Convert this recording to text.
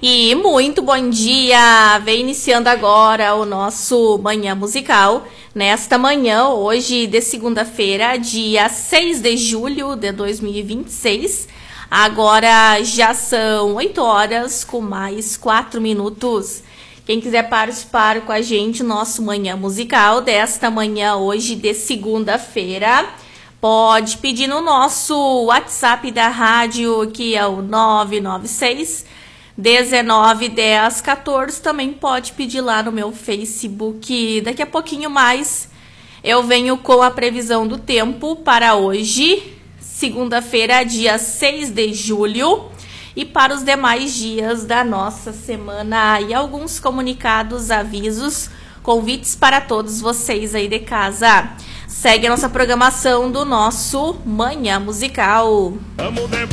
E muito bom dia! Vem iniciando agora o nosso Manhã Musical. Nesta manhã, hoje de segunda-feira, dia 6 de julho de 2026. Agora já são 8 horas com mais 4 minutos. Quem quiser participar com a gente, nosso Manhã Musical desta manhã, hoje de segunda-feira, pode pedir no nosso WhatsApp da rádio, que é o 996 19 10 14. Também pode pedir lá no meu Facebook. Daqui a pouquinho mais eu venho com a previsão do tempo para hoje, segunda-feira, dia 6 de julho, e para os demais dias da nossa semana. E alguns comunicados, avisos, convites para todos vocês aí de casa. Segue a nossa programação do nosso Manhã Musical. Vamos de